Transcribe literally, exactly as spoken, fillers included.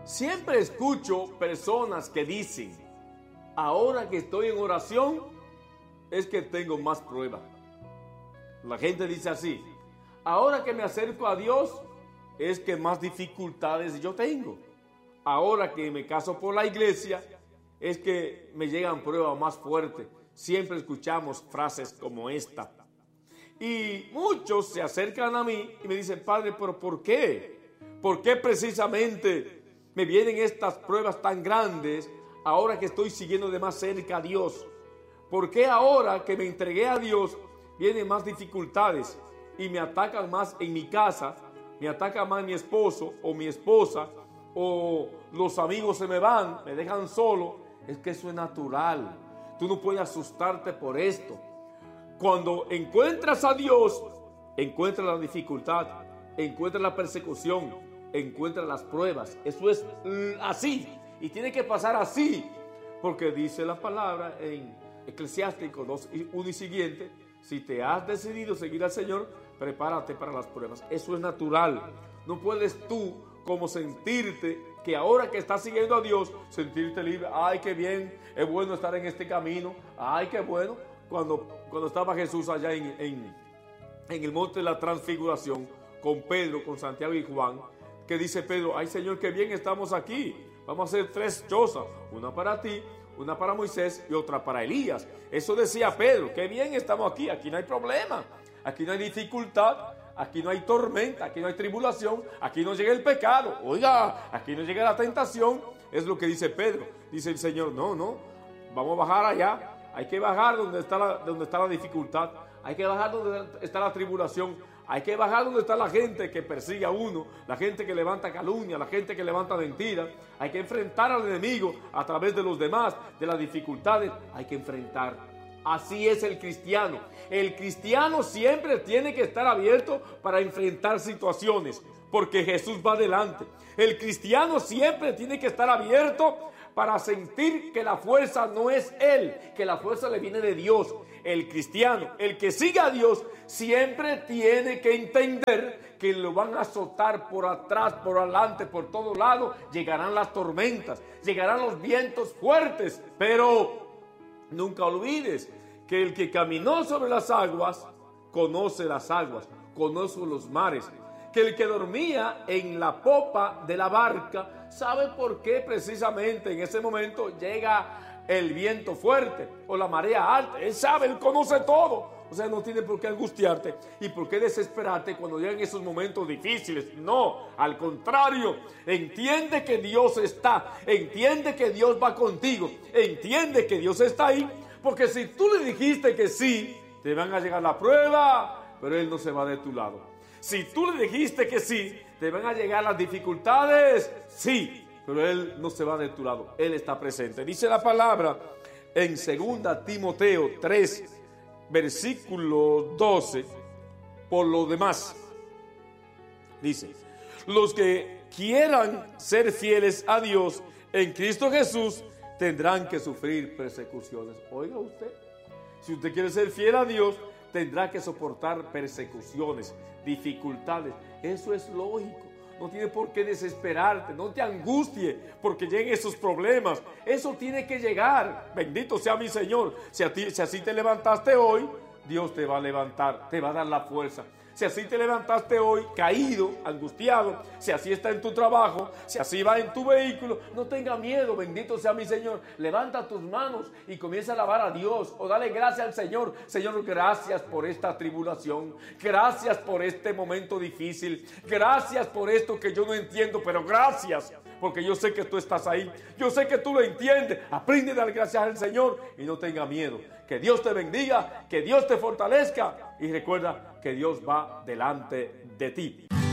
Siempre escucho personas que dicen, ahora que estoy en oración, es que tengo más pruebas. La gente dice así, ahora que me acerco a Dios, es que más dificultades yo tengo. Ahora que me caso por la iglesia, es que me llegan pruebas más fuertes. Siempre escuchamos frases como esta. Y muchos se acercan a mí y me dicen, Padre, ¿pero por qué? ¿Por qué precisamente me vienen estas pruebas tan grandes ahora que estoy siguiendo de más cerca a Dios? ¿Por qué ahora que me entregué a Dios vienen más dificultades y me atacan más en mi casa, me ataca más mi esposo o mi esposa, o los amigos se me van, me dejan solo? Es que eso es natural. Tú no puedes asustarte por esto. Cuando encuentras a Dios, encuentras la dificultad, encuentras la persecución, encuentras las pruebas. Eso es así y tiene que pasar así, porque dice la palabra en Eclesiástico dos, uno y siguiente: si te has decidido seguir al Señor, prepárate para las pruebas. Eso es natural. No puedes tú como sentirte que ahora que estás siguiendo a Dios, sentirte libre. Ay, qué bien, es bueno estar en este camino. Ay, qué bueno. Cuando, cuando estaba Jesús allá en, en, en el monte de la transfiguración, con Pedro, con Santiago y Juan, que dice Pedro, ay Señor, qué bien estamos aquí. Vamos a hacer tres chozas, una para ti, una para Moisés y otra para Elías. Eso decía Pedro, qué bien estamos aquí, aquí no hay problema, aquí no hay dificultad, aquí no hay tormenta, aquí no hay tribulación, aquí no llega el pecado, oiga, aquí no llega la tentación. Es lo que dice Pedro. Dice el Señor, no, no, vamos a bajar allá. Hay que bajar donde está, la, donde está la dificultad, hay que bajar donde está la tribulación, hay que bajar donde está la gente que persigue a uno, la gente que levanta calumnia, la gente que levanta mentiras. Hay que enfrentar al enemigo a través de los demás, de las dificultades, hay que enfrentar. Así es el cristiano. El cristiano siempre tiene que estar abierto para enfrentar situaciones, porque Jesús va adelante. El cristiano siempre tiene que estar abierto para sentir que la fuerza no es él, que la fuerza le viene de Dios. El cristiano, el que sigue a Dios, siempre tiene que entender que lo van a azotar por atrás, por adelante, por todos lados. Llegarán las tormentas, llegarán los vientos fuertes, pero nunca olvides que el que caminó sobre las aguas, conoce las aguas, conoce los mares. Que el que dormía en la popa de la barca sabe por qué precisamente en ese momento llega el viento fuerte o la marea alta. Él sabe, él conoce todo. O sea, no tiene por qué angustiarte y por qué desesperarte cuando llegan esos momentos difíciles. No, al contrario, entiende que Dios está, entiende que Dios va contigo, entiende que Dios está ahí, porque si tú le dijiste que sí, te van a llegar la prueba, pero Él no se va de tu lado. Si tú le dijiste que sí, te van a llegar las dificultades, sí, pero Él no se va de tu lado, Él está presente. Dice la palabra en segunda Timoteo tres, versículo doce, por lo demás, dice, los que quieran ser fieles a Dios en Cristo Jesús, tendrán que sufrir persecuciones. Oiga usted, si usted quiere ser fiel a Dios, tendrá que soportar persecuciones, dificultades. Eso es lógico. No tiene por qué desesperarte, no te angustie porque lleguen esos problemas. Eso tiene que llegar. Bendito sea mi Señor. Si, a ti, si así te levantaste hoy, Dios te va a levantar, te va a dar la fuerza. Si así te levantaste hoy caído, angustiado, si así está en tu trabajo, si así va en tu vehículo, no tenga miedo, bendito sea mi Señor. Levanta tus manos y comienza a alabar a Dios o dale gracias al Señor. Señor, gracias por esta tribulación, gracias por este momento difícil, gracias por esto que yo no entiendo, pero gracias, porque yo sé que tú estás ahí, yo sé que tú lo entiendes. Aprende a dar gracias al Señor y no tenga miedo. Que Dios te bendiga, que Dios te fortalezca y recuerda que Dios va delante de ti.